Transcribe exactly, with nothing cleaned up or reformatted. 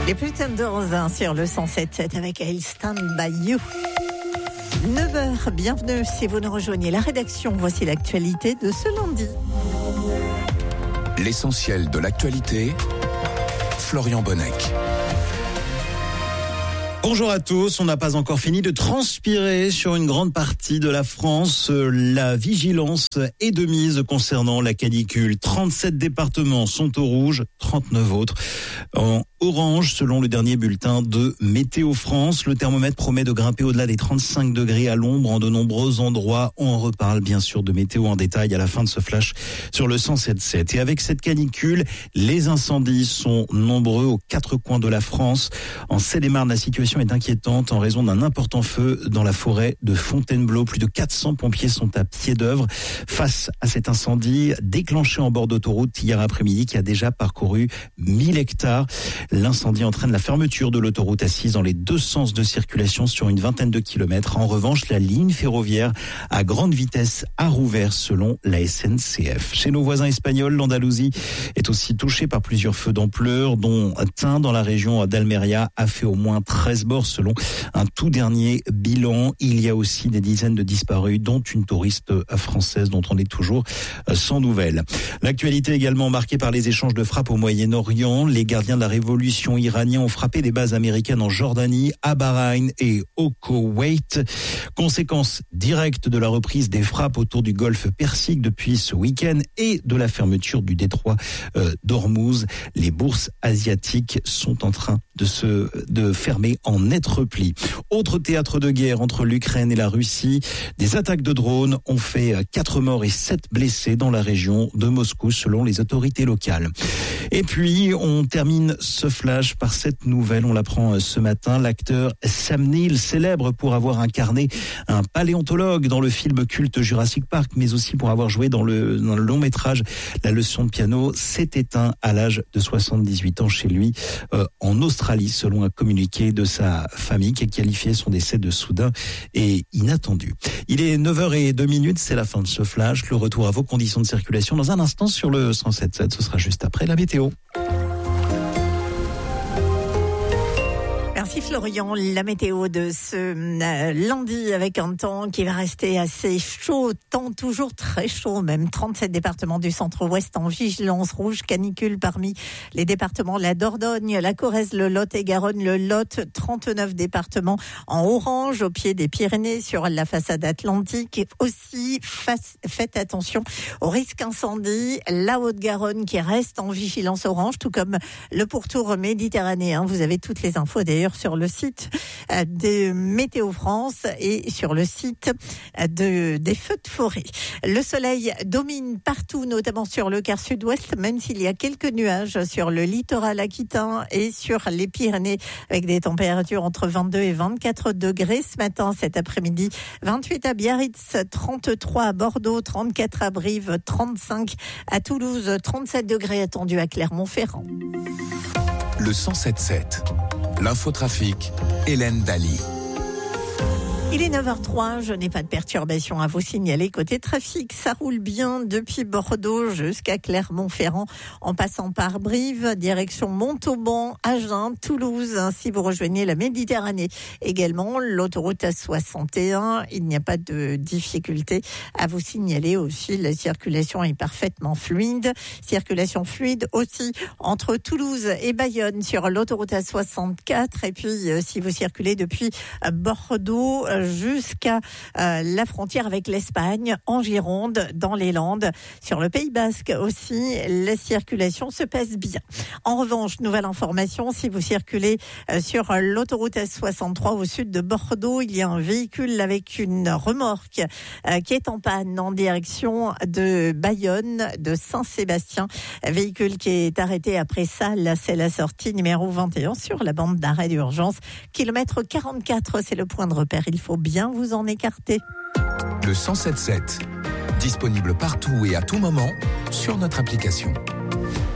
Les Pretenders hein, sur le cent sept sept avec I'll Stand By You. neuf heures, bienvenue si vous nous rejoignez la rédaction. Voici l'actualité de ce lundi. L'essentiel de l'actualité, Florian Bonnec. Bonjour à tous, on n'a pas encore fini de transpirer sur une grande partie de la France. La vigilance est de mise concernant la canicule. trente-sept départements sont au rouge, trente-neuf autres en orange selon le dernier bulletin de Météo France. Le thermomètre promet de grimper au-delà des trente-cinq degrés à l'ombre en de nombreux endroits. On en reparle bien sûr de météo en détail à la fin de ce flash sur le cent sept sept. Et avec cette canicule, les incendies sont nombreux aux quatre coins de la France. En Seine-et-Marne, la situation est inquiétante en raison d'un important feu dans la forêt de Fontainebleau. Plus de quatre cents pompiers sont à pied d'œuvre face à cet incendie déclenché en bord d'autoroute hier après-midi qui a déjà parcouru mille hectares. L'incendie entraîne la fermeture de l'autoroute A six dans les deux sens de circulation sur une vingtaine de kilomètres. En revanche, la ligne ferroviaire à grande vitesse a rouvert selon la S N C F. Chez nos voisins espagnols, l'Andalousie est aussi touchée par plusieurs feux d'ampleur, dont un dans la région d'Almeria a fait au moins treize morts selon un tout dernier bilan. Il y a aussi des dizaines de disparus, dont une touriste française dont on est toujours sans nouvelles. L'actualité également marquée par les échanges de frappes au Moyen-Orient. Les gardiens de la révolution iraniens ont frappé des bases américaines en Jordanie, à Bahreïn et au Koweït. Conséquence directe de la reprise des frappes autour du golfe Persique depuis ce week-end et de la fermeture du détroit euh, d'Ormuz. Les bourses asiatiques sont en train de se de fermer en net repli. Autre théâtre de guerre entre l'Ukraine et la Russie. Des attaques de drones ont fait quatre morts et sept blessés dans la région de Moscou selon les autorités locales. Et puis, on termine ce flash par cette nouvelle. On l'apprend ce matin. L'acteur Sam Neill, célèbre pour avoir incarné un paléontologue dans le film culte Jurassic Park, mais aussi pour avoir joué dans le, dans le long métrage La leçon de piano, s'est éteint à l'âge de soixante-dix-huit ans chez lui euh, en Australie, selon un communiqué de sa famille qui a qualifié son décès de soudain et inattendu. Il est neuf heures zéro deux minutes, c'est la fin de ce flash. Le retour à vos conditions de circulation dans un instant sur le cent sept sept. Ce sera juste après la météo. Merci Florian. La météo de ce euh, lundi avec un temps qui va rester assez chaud, temps toujours très chaud, même trente-sept départements du centre-ouest en vigilance rouge canicule parmi les départements de la Dordogne, la Corrèze, le Lot-et-Garonne, le Lot, trente-neuf départements en orange au pied des Pyrénées sur la façade atlantique. Aussi, face, faites attention au risque incendie, la Haute-Garonne qui reste en vigilance orange, tout comme le pourtour méditerranéen. Vous avez toutes les infos d'ailleurs sur le site de Météo France et sur le site de, des feux de forêt. Le soleil domine partout, notamment sur le quart sud-ouest, même s'il y a quelques nuages sur le littoral aquitain et sur les Pyrénées, avec des températures entre vingt-deux et vingt-quatre degrés ce matin, cet après-midi. vingt-huit à Biarritz, trente-trois à Bordeaux, trente-quatre à Brive, trente-cinq à Toulouse, trente-sept degrés attendus à Clermont-Ferrand. Le cent sept sept. L'infotrafic, Hélène Daly. Il est neuf heures zéro trois, je n'ai pas de perturbation à vous signaler. Côté trafic, ça roule bien depuis Bordeaux jusqu'à Clermont-Ferrand, en passant par Brive, direction Montauban, Agen, Toulouse. Si vous rejoignez la Méditerranée également, l'autoroute A soixante et un, il n'y a pas de difficulté à vous signaler aussi. La circulation est parfaitement fluide. Circulation fluide aussi entre Toulouse et Bayonne sur l'autoroute A soixante-quatre. Et puis, si vous circulez depuis Bordeaux jusqu'à euh, la frontière avec l'Espagne, en Gironde, dans les Landes. Sur le Pays Basque aussi, la circulation se passe bien. En revanche, nouvelle information, si vous circulez euh, sur l'autoroute S soixante-trois au sud de Bordeaux, il y a un véhicule avec une remorque euh, qui est en panne en direction de Bayonne, de Saint-Sébastien. Un véhicule qui est arrêté après ça, là c'est la sortie numéro vingt et un sur la bande d'arrêt d'urgence. Kilomètre quarante-quatre, c'est le point de repère. Il faut bien vous en écarter. Le cent sept sept, disponible partout et à tout moment sur notre application.